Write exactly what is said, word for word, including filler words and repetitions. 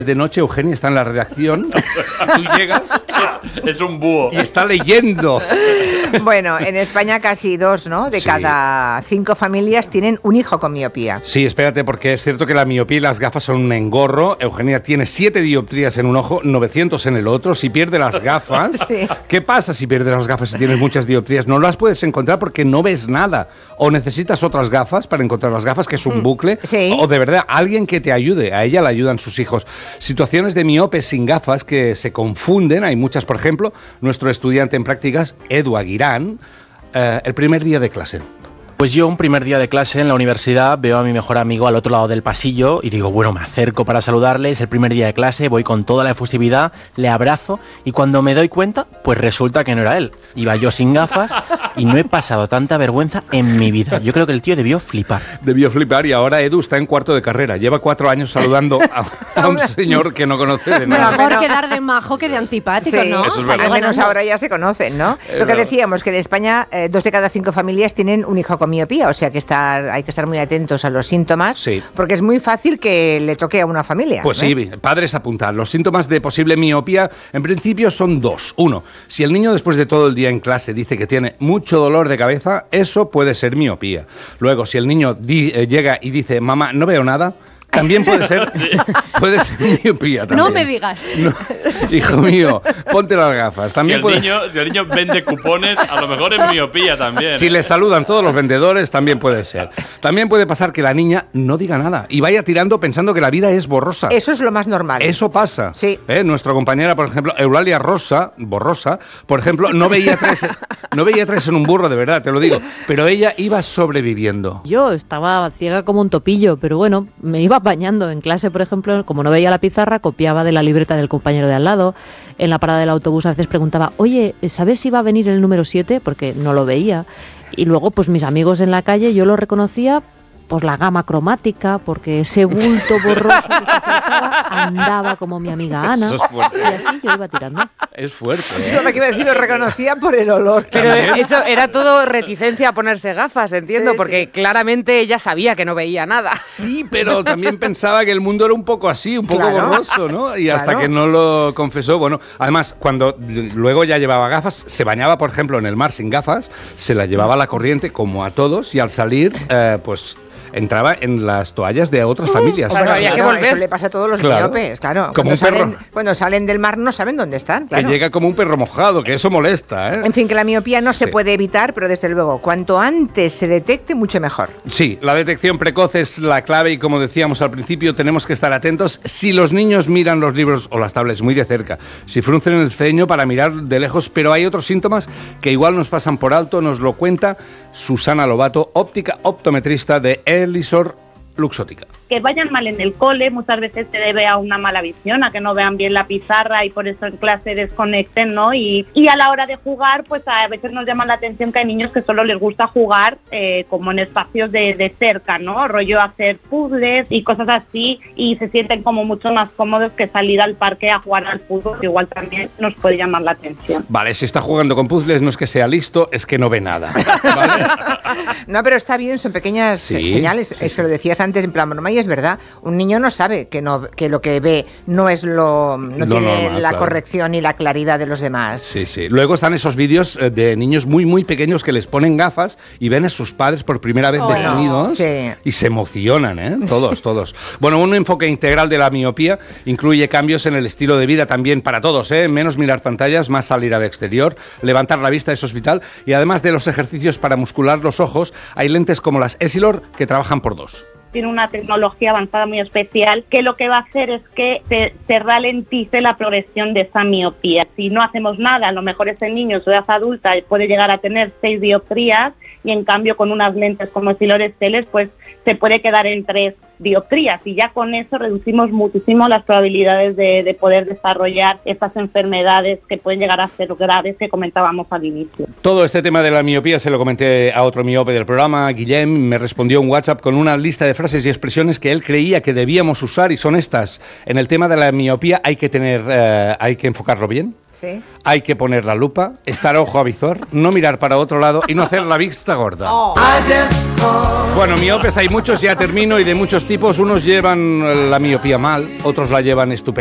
De noche Eugenia está en la redacción, tú llegas es, es un búho y está leyendo. Bueno, en España casi dos, ¿no? De Sí. cada cinco familias tienen un hijo con miopía. Sí, espérate, porque es cierto que la miopía y las gafas son un engorro. Eugenia tiene siete dioptrías en un ojo, novecientos en el otro. Si pierde las gafas, Sí. ¿qué pasa si pierdes las gafas y tienes muchas dioptrías? No las puedes encontrar porque no ves nada. O necesitas otras gafas para encontrar las gafas, que es un bucle. Sí. O de verdad, alguien que te ayude. A ella la ayudan sus hijos. Situaciones de miopes sin gafas que se confunden. Hay muchas, por ejemplo, nuestro estudiante en prácticas, Edu Aguirán, eh, el primer día de clase. Pues yo un primer día de clase en la universidad veo a mi mejor amigo al otro lado del pasillo y digo, bueno, me acerco para saludarle, es el primer día de clase, voy con toda la efusividad, le abrazo y cuando me doy cuenta, pues resulta que no era él. Iba yo sin gafas y no he pasado tanta vergüenza en mi vida. Yo creo que el tío debió flipar. Debió flipar y ahora Edu está en cuarto de carrera. Lleva cuatro años saludando a, a un señor que no conoce de nada. Mejor quedar de majo que de antipático, Sí, ¿no? Eso es al verdad. menos ahora ya se conocen, ¿no? Es Lo que verdad. decíamos, que en España eh, dos de cada cinco familias tienen un hijo con miopía, o sea que estar, hay que estar muy atentos a los síntomas, Sí. porque es muy fácil que le toque a una familia. Pues ¿eh? sí, padres apuntar. Los síntomas de posible miopía, en principio, son dos. Uno, si el niño después de todo el día en clase dice que tiene mucho dolor de cabeza, eso puede ser miopía. Luego, si el niño di- eh, llega y dice, mamá, no veo nada, también puede ser, puede ser miopía también. No me digas. No, hijo mío, ponte las gafas. si También el, puede... niño, si el niño vende cupones, a lo mejor es miopía también. Si ¿eh? le saludan todos los vendedores, también puede ser. También puede pasar que la niña no diga nada y vaya tirando pensando que la vida es borrosa. Eso es lo más normal. Eso pasa. Sí. ¿Eh? Nuestra compañera, por ejemplo, Eulalia Rosa, Borrosa, por ejemplo, no veía tres, no veía tres en un burro, de verdad, te lo digo. Pero ella iba sobreviviendo. Yo estaba ciega como un topillo, pero bueno, me iba apañando en clase, por ejemplo, como no veía la pizarra, copiaba de la libreta del compañero de al lado. En la parada del autobús a veces preguntaba, oye, ¿sabes si va a venir el número siete? Porque no lo veía. Y luego, pues mis amigos en la calle, yo lo reconocía, pues la gama cromática, porque ese bulto borroso que se acercaba andaba como mi amiga Ana. Eso es fuerte. Y así yo iba tirando. Es fuerte. ¿eh? Eso es lo que iba a decir, lo reconocía por el olor. Pero eso era todo reticencia a ponerse gafas, entiendo, Sí, porque sí. claramente ella sabía que no veía nada. Sí, pero también pensaba que el mundo era un poco así, un poco Claro. borroso, ¿no? Y hasta Claro. que no lo confesó, bueno, además, cuando luego ya llevaba gafas, se bañaba, por ejemplo, en el mar sin gafas, se la llevaba a la corriente, como a todos, y al salir, eh, pues entraba en las toallas de otras familias. Claro, había que volver. Eso le pasa a todos los Claro. miopes, claro. Como Cuando un perro. salen, cuando salen del mar no saben dónde están, Que claro. llega como un perro mojado, que eso molesta, ¿eh? En fin, que la miopía no se Sí. puede evitar, pero desde luego, cuanto antes se detecte, mucho mejor. Sí, la detección precoz es la clave y como decíamos al principio, tenemos que estar atentos si los niños miran los libros o las tablets muy de cerca, si fruncen el ceño para mirar de lejos, pero hay otros síntomas que igual nos pasan por alto, nos lo cuenta Susana Lobato, óptica optometrista de Elisor Luxótica. Que vayan mal en el cole muchas veces se debe a una mala visión, a que no vean bien la pizarra y por eso en clase desconecten, ¿no? Y, y a la hora de jugar, pues a veces nos llama la atención que hay niños que solo les gusta jugar eh, como en espacios de, de cerca, ¿no? Rollo hacer puzzles y cosas así y se sienten como mucho más cómodos que salir al parque a jugar al fútbol, que igual también nos puede llamar la atención. Vale, si está jugando con puzzles no es que sea listo, es que no ve nada. ¿Vale? No, pero está bien, son pequeñas Sí, señales. sí, es sí. que lo decías antes en plan broma y es verdad. Un niño no sabe que no que lo que ve no es lo no Lo tiene normal, la claro. corrección y la claridad de los demás. Sí, sí. Luego están esos vídeos eh, de niños muy, muy pequeños que les ponen gafas y ven a sus padres por primera vez Oh, definidos sí. y se emocionan, ¿eh? Todos, todos. Bueno, un enfoque integral de la miopía incluye cambios en el estilo de vida también para todos, ¿eh? Menos mirar pantallas, más salir al exterior, levantar la vista, eso es vital. Y además de los ejercicios para muscular los ojos, hay lentes como las Essilor que trabajan por dos. Tiene una tecnología avanzada muy especial que lo que va a hacer es que se, se ralentice la progresión de esa miopía. Si no hacemos nada, a lo mejor ese niño en su edad adulta puede llegar a tener seis dioptrías y en cambio con unas lentes como Essilor Exceles pues se puede quedar en tres dioptrías y ya con eso reducimos muchísimo las probabilidades de, de poder desarrollar estas enfermedades que pueden llegar a ser graves que comentábamos al inicio. Todo este tema de la miopía se lo comenté a otro miope del programa, Guillem, me respondió un WhatsApp con una lista de frases y expresiones que él creía que debíamos usar y son estas. En el tema de la miopía hay que tener, eh, hay que enfocarlo bien. Sí. Hay que poner la lupa, estar ojo a visor, no mirar para otro lado y no hacer la vista gorda. Oh. Bueno, miopes hay muchos, ya termino, y de muchos tipos. Unos llevan la miopía mal, otros la llevan estupendamente.